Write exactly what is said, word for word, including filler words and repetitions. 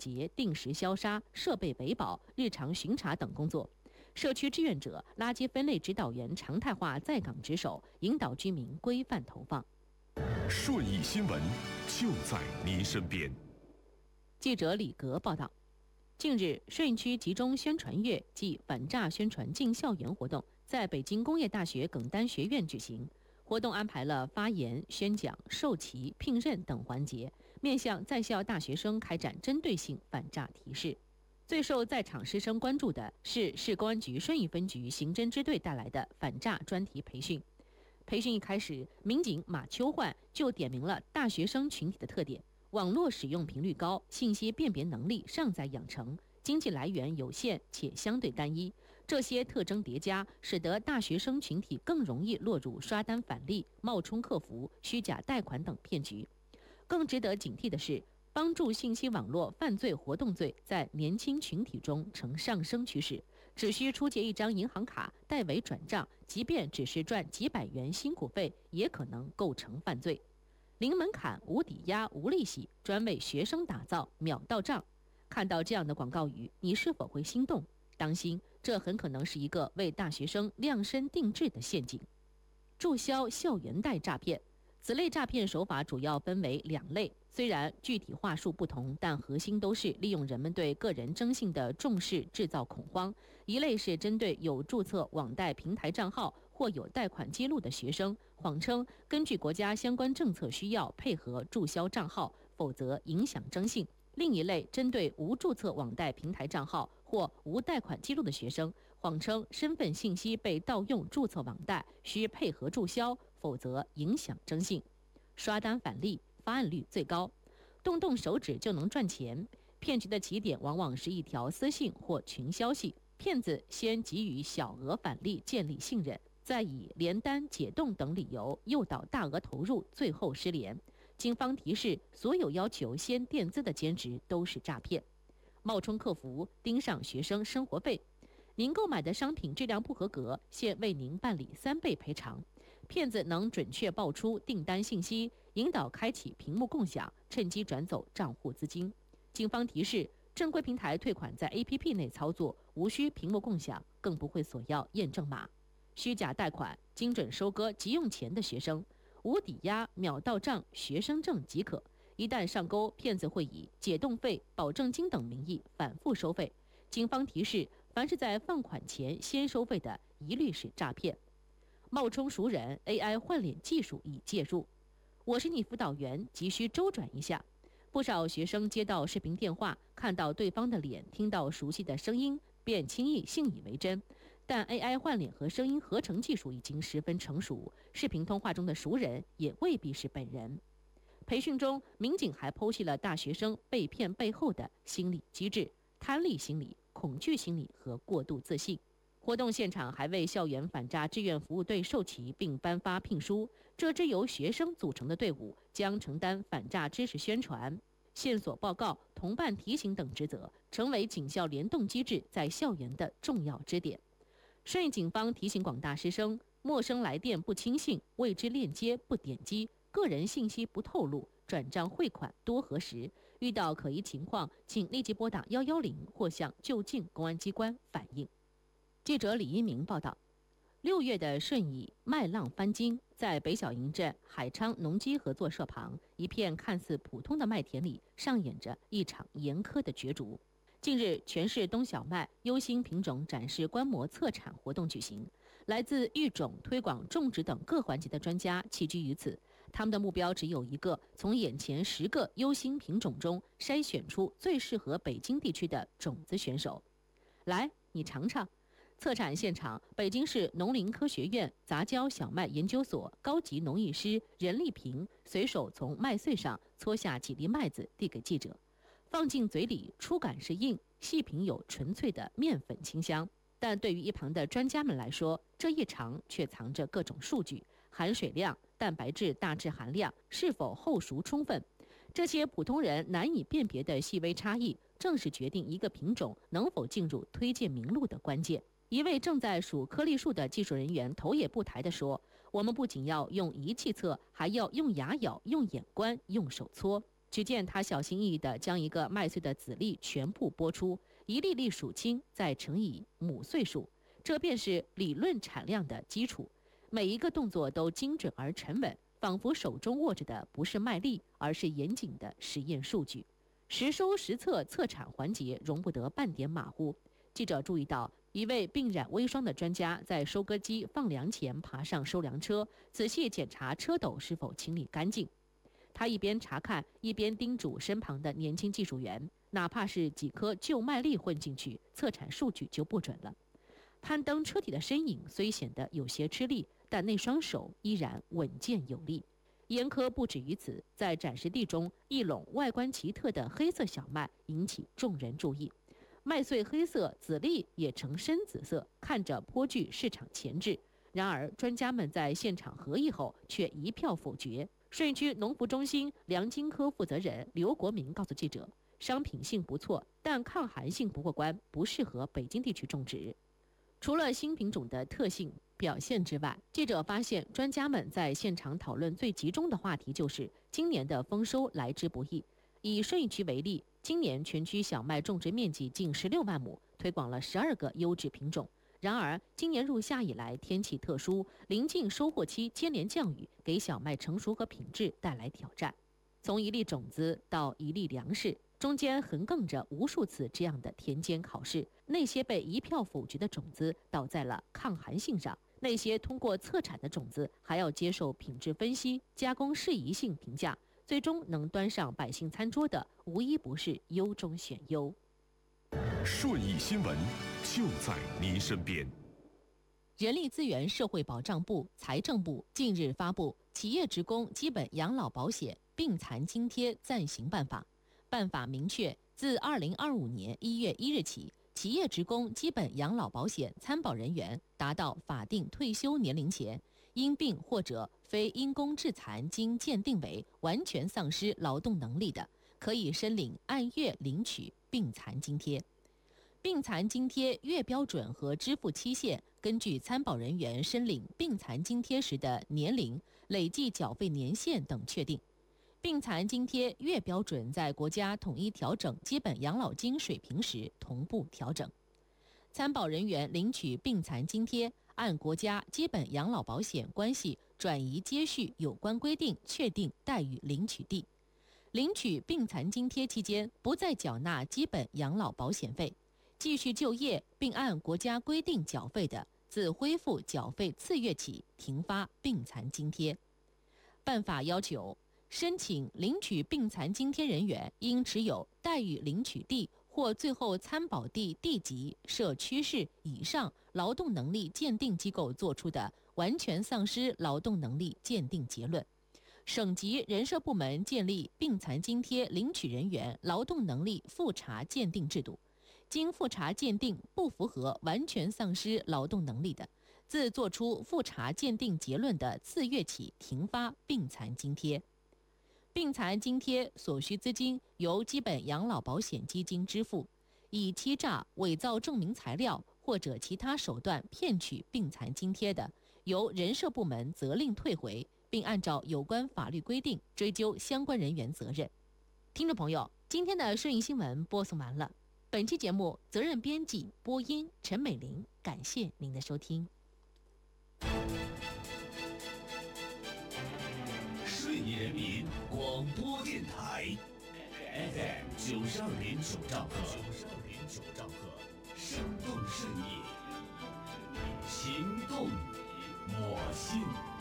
结、定时消杀、设备维保、日常巡查等工作。社区志愿者、垃圾分类指导员常态化在岗值守，引导居民规范投放。 顺义新闻就在您身边。 记者李格报道。近日，顺义区集中宣传月暨反诈宣传进校园活动在北京工业大学耿丹学院举行。活动安排了发言、宣讲、授旗、聘任等环节，面向在校大学生开展针对性反诈提示。最受在场师生关注的是市公安局顺义分局刑侦支队带来的反诈专题培训。培训一开始，民警马秋焕就点明了大学生群体的特点：网络使用频率高，信息辨别能力尚在养成，经济来源有限且相对单一。这些特征叠加，使得大学生群体更容易落入刷单返利、冒充客服、虚假贷款等骗局。更值得警惕的是，帮助信息网络犯罪活动罪在年轻群体中呈上升趋势，只需出借一张银行卡代为转账，即便只是赚几百元辛苦费，也可能构成犯罪。零门槛、无抵押、无利息，专为学生打造，秒到账。看到这样的广告语，你是否会心动？当心，这很可能是一个为大学生量身定制的陷阱。注销校园贷诈骗。此类诈骗手法主要分为两类，虽然具体话术不同，但核心都是利用人们对个人征信的重视制造恐慌。一类是针对有注册网贷平台账号或有贷款记录的学生，谎称根据国家相关政策需要配合注销账号，否则影响征信。另一类针对无注册网贷平台账号或无贷款记录的学生，谎称身份信息被盗用注册网贷，需配合注销，否则影响征信。刷单返利，发案率最高，动动手指就能赚钱。骗局的起点往往是一条私信或群消息，骗子先给予小额返利建立信任，再以连单、解冻等理由诱导大额投入，最后失联。警方提示，所有要求先垫资的兼职都是诈骗。冒充客服盯上学生生活费，您购买的商品质量不合格，现为您办理三倍赔偿。骗子能准确报出订单信息，引导开启屏幕共享，趁机转走账户资金。警方提示，正规平台退款在 A P P 内操作，无需屏幕共享，更不会索要验证码。虚假贷款、精准收割急用钱的学生，无抵押、秒到账、学生证即可。一旦上钩，骗子会以解冻费、保证金等名义反复收费。警方提示，凡是在放款前先收费的，一律是诈骗。冒充熟人 A I 换脸技术已介入，我是你辅导员，急需周转一下。不少学生接到视频电话，看到对方的脸，听到熟悉的声音，便轻易信以为真。但 A I 换脸和声音合成技术已经十分成熟，视频通话中的熟人也未必是本人。培训中，民警还剖析了大学生被骗背后的心理机制：贪利心理、恐惧心理和过度自信。活动现场还为校园反诈志愿服务队授旗并颁发聘书。这支由学生组成的队伍将承担反诈知识宣传、线索报告、同伴提醒等职责，成为警校联动机制在校园的重要支点。顺义警方提醒广大师生，陌生来电不轻信，未知链接不点击，个人信息不透露，转账汇款多核实。遇到可疑情况，请立即拨打一一零或向就近公安机关反映。记者李一鸣报道。六月的顺义麦浪翻金，在北小营镇海昌农机合作社旁，一片看似普通的麦田里，上演着一场严苛的角逐。近日，全市冬小麦优新品种展示观摩测产活动举行，来自育种、推广、种植等各环节的专家齐聚于此。他们的目标只有一个：从眼前十个优新品种中筛选出最适合北京地区的种子选手。来，你尝尝。测产现场，北京市农林科学院杂交小麦研究所高级农艺师任丽萍随手从麦穗上搓下几粒麦子，递给记者。放进嘴里，触感是硬，细品有纯粹的面粉清香。但对于一旁的专家们来说，这一尝却藏着各种数据：含水量、蛋白质大致含量、是否后熟充分。这些普通人难以辨别的细微差异，正是决定一个品种能否进入推荐名录的关键。一位正在数颗粒数的技术人员头也不抬地说：“我们不仅要用仪器测，还要用牙咬、用眼观、用手搓。” 只见他小心翼翼地将一个麦穗的籽粒全部拨出，一粒粒数清，再乘以母穗数，这便是理论产量的基础。每一个动作都精准而沉稳，仿佛手中握着的不是麦粒，而是严谨的实验数据。实收实测测产环节容不得半点马虎。记者注意到，一位鬓染微霜的专家在收割机放粮前爬上收粮车，仔细检查车斗是否清理干净。他一边查看，一边叮嘱身旁的年轻技术员，哪怕是几颗旧麦粒混进去，测产数据就不准了。攀登车体的身影虽显得有些吃力，但那双手依然稳健有力。严苛不止于此，在展示地中，一垄外观奇特的黑色小麦引起众人注意。麦穗黑色，籽粒也呈深紫色，看着颇具市场潜质。然而，专家们在现场合议后却一票否决。顺义区农服中心粮经科负责人刘国民告诉记者，商品性不错，但抗寒性不过关，不适合北京地区种植。除了新品种的特性表现之外，记者发现专家们在现场讨论最集中的话题就是今年的丰收来之不易。以顺义区为例，今年全区小麦种植面积近十六万亩，推广了十二个优质品种。然而，今年入夏以来天气特殊，临近收获期接连降雨，给小麦成熟和品质带来挑战。从一粒种子到一粒粮食，中间横亘着无数次这样的田间考试。那些被一票否决的种子倒在了抗寒性上，那些通过测产的种子还要接受品质分析、加工适宜性评价，最终能端上百姓餐桌的，无一不是优中选优。 顺义新闻就在您身边。 人力资源社会保障部、财政部近日发布《企业职工基本养老保险病残津贴暂行办法》。办法明确，自二零二五年一月一日起，企业职工基本养老保险参保人员达到法定退休年龄前，因病或者非因公致残经鉴定为完全丧失劳动能力的，可以申领按月领取病残津贴。病残津贴月标准和支付期限根据参保人员申领病残津贴时的年龄、累计缴费年限等确定。病残津贴月标准在国家统一调整基本养老金水平时同步调整。参保人员领取病残津贴，按国家基本养老保险关系转移接续有关规定确定待遇领取地。领取病残津贴期间，不再缴纳基本养老保险费。继续就业并按国家规定缴费的，自恢复缴费次月起停发病残津贴。办法要求，申请领取病残津贴人员应持有待遇领取地或最后参保地地级、社区市以上劳动能力鉴定机构作出的完全丧失劳动能力鉴定结论。省级人社部门建立病残津贴领取人员劳动能力复查鉴定制度。经复查鉴定不符合完全丧失劳动能力的，自作出复查鉴定结论的次月起停发病残津贴。病残津贴所需资金由基本养老保险基金支付，以欺诈、伪造证明材料或者其他手段骗取病残津贴的，由人社部门责令退回，并按照有关法律规定追究相关人员责任。听众朋友，今天的顺义新闻播送完了。本期节目责任编辑播音陈美玲，感谢您的收听。 顺义人民广播电台 F M 九十二点九兆赫，九十二点九兆赫，生动顺义，行动我心。